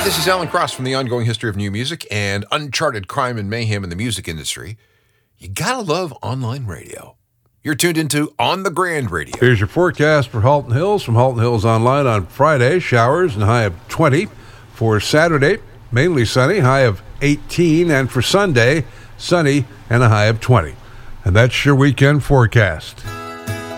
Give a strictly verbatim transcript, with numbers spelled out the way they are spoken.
This is Alan Cross from the Ongoing History of New Music and Uncharted Crime and Mayhem in the Music Industry. You gotta love online radio. You're tuned into On the Grand Radio. Here's your forecast for Halton Hills from Halton Hills Online on Friday. Showers and high of twenty. For Saturday, mainly sunny, high of eighteen. And for Sunday, sunny and a high of twenty. And that's your weekend forecast.